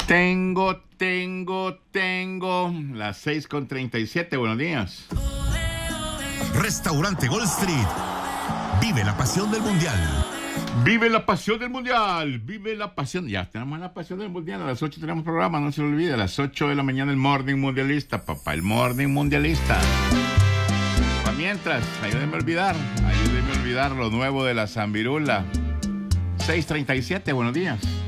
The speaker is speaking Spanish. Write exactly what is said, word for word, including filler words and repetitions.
Tengo, tengo, tengo. Las seis con treinta y siete. Buenos días. Restaurante Gold Street. Vive la pasión del mundial. Vive la pasión del mundial. Vive la pasión. Ya tenemos la pasión del mundial. A las ocho tenemos programa. No se lo olvide. A las ocho de la mañana el Morning Mundialista, papá. El Morning Mundialista. Para mientras, ayúdenme a olvidar. Ayúdenme a olvidar lo nuevo de la Zambirula. seis treinta y siete. Buenos días.